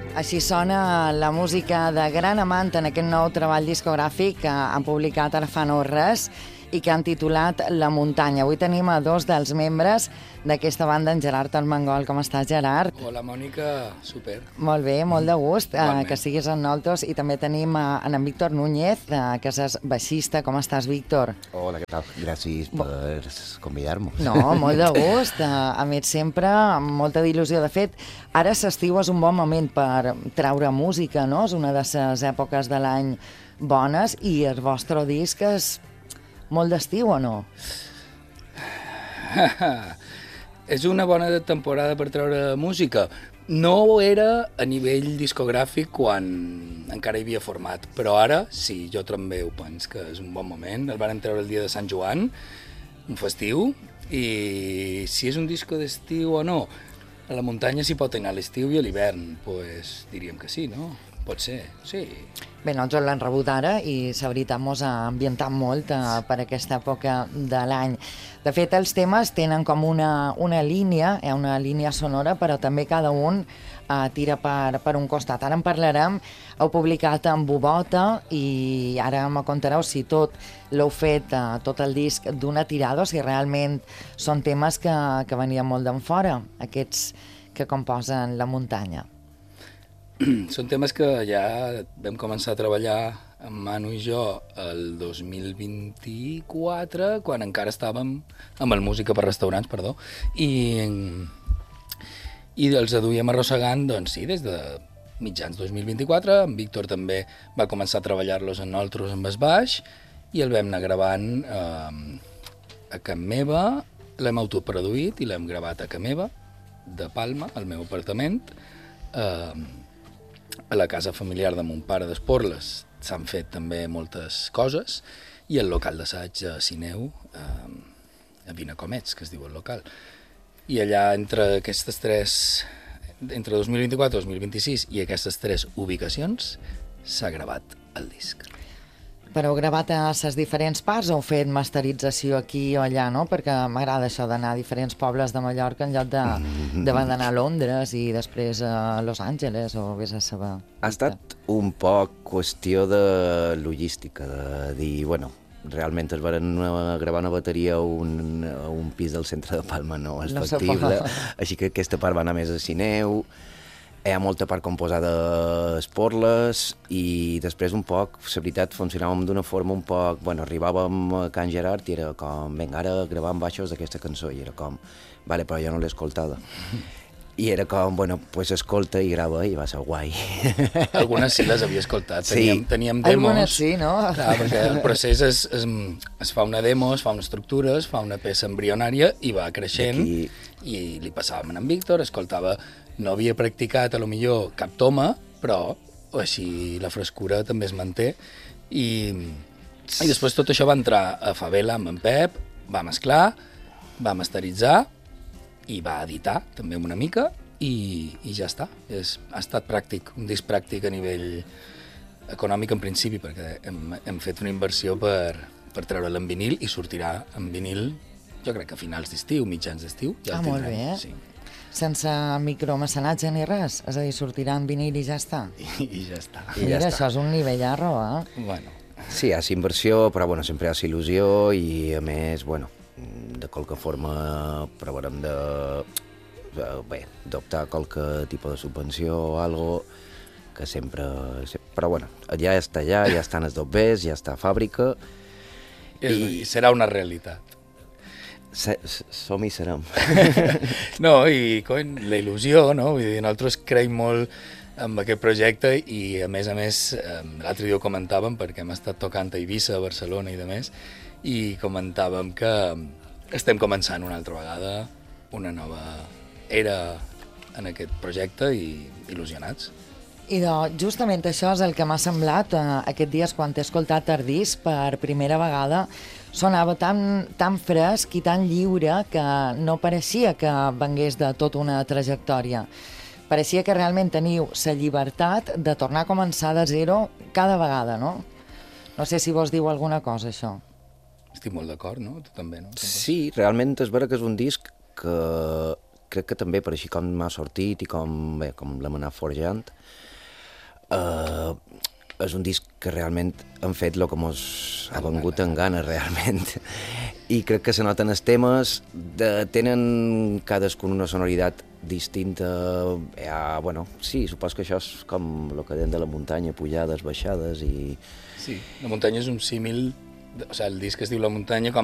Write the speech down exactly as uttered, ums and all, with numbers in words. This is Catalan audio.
Així sona la música de Gran Amant en aquest nou treball discogràfic que han publicat ara fa no res i que han titulat La Muntanya. Avui tenim a dos dels membres d'aquesta banda, en Gerard Armengol. Com estàs, Gerard? Hola, Mònica. Super. Molt bé, molt de gust eh, que siguis en nosaltres. I també tenim eh, en Víctor Núñez, eh, que és baixista. Com estàs, Víctor? Hola, què tal? Gràcies per convidar-nos. No, molt de gust. Eh, a més, sempre amb molta d'il·lusió. De fet, ara l'estiu és un bon moment per treure música, no? És una de les èpoques de l'any bones i el vostre disc és molt d'estiu, o no? És una bona temporada per treure música. No ho era a nivell discogràfic quan encara hi havia format, però ara sí, jo també ho penso que és un bon moment. El van treure el dia de Sant Joan, un festiu, i si és un disco d'estiu o no, a la muntanya s'hi pot anar a l'estiu i a l'hivern, pues diríem que sí, no? Pot ser, sí. Bé, nosaltres l'hem rebut ara i la veritat mos ha ambientat molt eh, per aquesta època de l'any. De fet, els temes tenen com una, una línia, eh, una línia sonora, però també cada un eh, tira per, per un costat. Ara en parlarem, heu publicat en Bubota i ara me contareu si tot l'heu fet, eh, tot el disc d'una tirada, o si realment són temes que, que venien molt d'en fora, aquests que composen La Muntanya. Són temes que ja vam començar a treballar amb Manu i jo el dos mil vint-i-quatre, quan encara estàvem amb el Música per Restaurants, perdó, i, i els aduíem arrossegant, doncs sí, des de mitjans dos mil vint-i-quatre. En Víctor també va començar a treballar-los en nosaltres amb el baix i el vam anar gravant eh, a Can Meva, l'hem autoproduït i l'hem gravat a Can Meva, de Palma, al meu apartament, eh, a la casa familiar de mon pare d'Esporles s'han fet també moltes coses i el local d'assaig a Sineu, eh, a Vinacomets, que es diu el local. I allà entre aquestes tres, entre dos mil vint-i-quatre i dos mil vint-i-sis i aquestes tres ubicacions s'ha gravat el disc. Però heu gravat a les diferents parts o heu fet masterització aquí o allà, no? Perquè m'agrada això d'anar a diferents pobles de Mallorca en lloc de, de d'anar a Londres i després a Los Angeles o vés a saber. Ha estat un poc qüestió de logística, de dir, bueno, realment es van gravar una bateria a un, a un pis del centre de Palma no és no factible, així que aquesta part va anar més a Sineu. Hi ha molta part composada d'Esporles i després un poc, la veritat, funcionàvem d'una forma un poc... Bueno, arribàvem a Can Gerard i era com, vinga, ara gravàvem baixos d'aquesta cançó i era com, vale, però jo no l'he escoltada. I era com, bueno, pues escolta i grava i va ser guai. Algunes sí les havia escoltat, teníem, sí. teníem demos. Algunes sí, no? Clar, perquè el procés es, es, es fa una demo, es fa una estructura, es fa una peça embrionària i va creixent. Aquí... I li passàvem a en Víctor, escoltava... No havia practicat, a lo millor, cap toma, però així la frescura també es manté. I, i després tot això va entrar a Favela amb en Pep, va mesclar, va masteritzar i va editar també una mica i, i ja està. És, ha estat pràctic, un disc pràctic a nivell econòmic en principi, perquè hem, hem fet una inversió per, per treure'l en vinil i sortirà en vinil, jo crec que a finals d'estiu, mitjans d'estiu. Ja ah, molt bé, eh? Sí. Sense micromecenatge ni res? És a dir, sortirà en vinil i ja està? I, i ja està. I Mira, ja això està. És un nivellarro, eh? Bueno. Sí, hi ha inversió, però bueno, sempre hi ha il·lusió i a més, bueno, de qualque forma provarem de, bé, d'optar a qualque tipus de subvenció o algo que sempre... Però bueno, ja està allà, ja estan els dobbers, ja està a fàbrica. I, I serà una realitat. Som i serem. No, i coi, la il·lusió, no? Vull dir, nosaltres creiem molt en aquest projecte i, a més a més, l'altre dia ho comentàvem perquè hem estat tocant a Eivissa, a Barcelona i de més, i comentàvem que estem començant una altra vegada una nova era en aquest projecte i il·lusionats. I de, justament això és el que m'ha semblat eh, aquests dies quan t'he escoltat el disc per primera vegada. Sonava tan, tan fresc i tan lliure que no pareixia que vengués de tota una trajectòria. Pareixia que realment teniu la llibertat de tornar a començar de zero cada vegada, no? No sé si vos diu alguna cosa, això. Estic molt d'acord, no? Tu també, no? Sí, realment és vera que és un disc que crec que també per així com m'ha sortit i com, bé, com l'hem anat forjant, eh, és un disc que realment hem fet el que mos ha vengut en gana, realment. I crec que se noten els temes, de, tenen cadascun una sonoritat distinta. Ja, bueno, sí, supos que això és com el que deien de la muntanya, pujades, baixades i... Sí, la muntanya és un símil, o sigui, el disc es diu La muntanya com